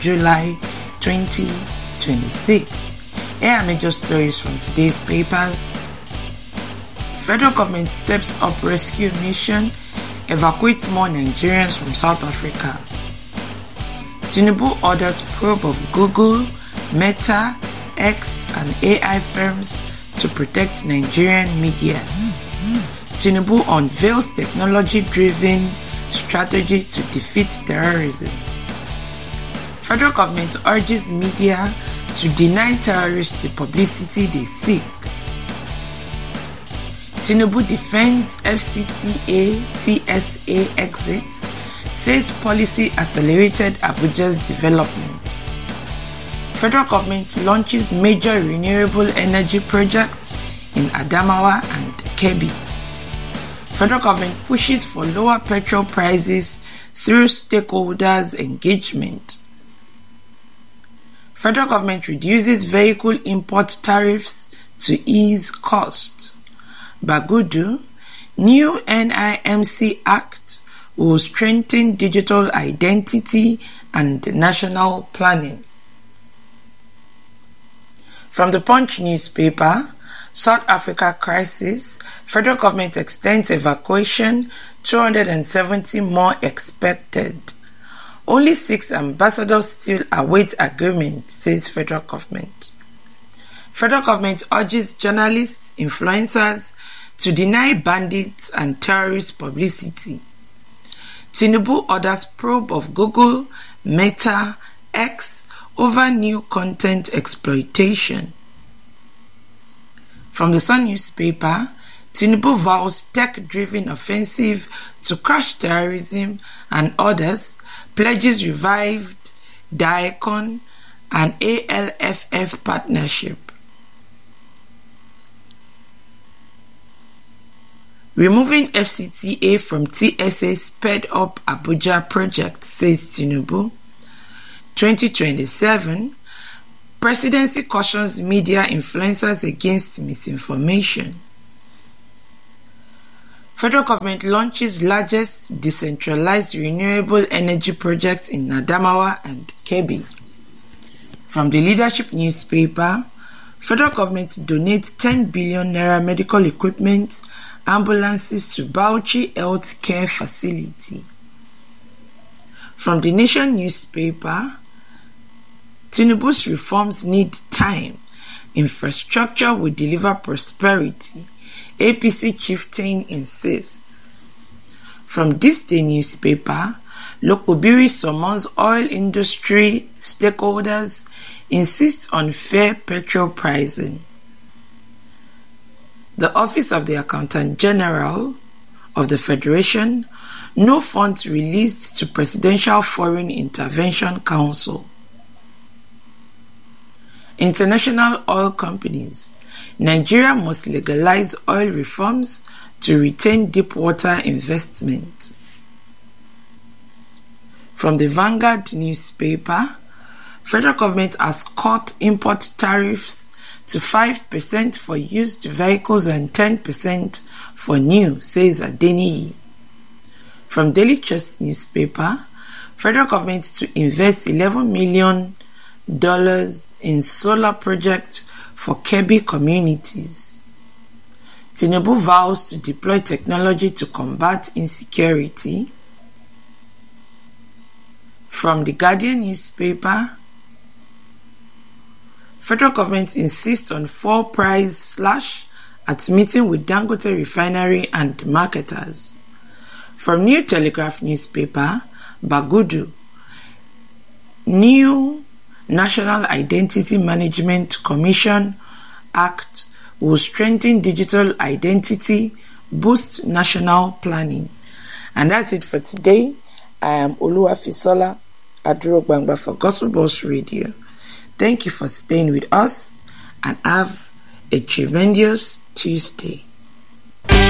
July 2026. Here are major stories from today's papers. Federal government steps up rescue mission, evacuates more Nigerians from South Africa. Tinubu orders probe of Google, Meta, X and AI firms to protect Nigerian media. Tinubu unveils technology-driven strategy to defeat terrorism. Federal government urges media to deny terrorists the publicity they seek. Tinubu defends FCTA TSA exit, says policy accelerated Abuja's development. Federal government launches major renewable energy projects in Adamawa and Kebbi. Federal government pushes for lower petrol prices through stakeholders' engagement. Federal government reduces vehicle import tariffs to ease cost. Bagudu, new NIMC Act will strengthen digital identity and national planning. From the Punch newspaper, South Africa crisis, federal government extends evacuation, 270 more expected. Only 6 ambassadors still await agreement, says federal government. Federal government urges journalists, influencers to deny bandits and terrorist publicity. Tinubu orders probe of Google, Meta, X over new content exploitation. From the Sun newspaper, Tinubu vows tech-driven offensive to crush terrorism and orders, pledges revived DIACON and ALFF partnership. Removing FCTA from TSA sped up Abuja project, says Tinubu. 2027, Presidency cautions media influencers against misinformation. Federal government launches largest decentralized renewable energy project in Adamawa and Kebbi. From the Leadership newspaper, federal government donates 10 billion naira medical equipment, ambulances to Bauchi Health Care Facility. From the Nation newspaper, Tinubu's reforms need time. Infrastructure will deliver prosperity. APC chieftain insists. From This Day newspaper, Lokobiri summons oil industry stakeholders, insists on fair petrol pricing. The Office of the Accountant General of the Federation, no funds released to Presidential Foreign Intervention Council. International oil companies, Nigeria must legalize oil reforms to retain deep water investment. From the Vanguard newspaper, federal government has cut import tariffs to 5% for used vehicles and 10% for new, says Adeniyi. From Daily Trust newspaper, federal government to invest $11 million in solar project for Kebbi communities. Tinubu vows to deploy technology to combat insecurity. From the Guardian newspaper, federal government insists on 4 price slash at meeting with Dangote Refinery and marketers. From New Telegraph newspaper, Bagudu, new National Identity Management Commission Act will strengthen digital identity, boost national planning. And that's it for today. I am Oluwafisola Adurogbangba for Gospel Boss Radio. Thank you for staying with us and have a tremendous Tuesday.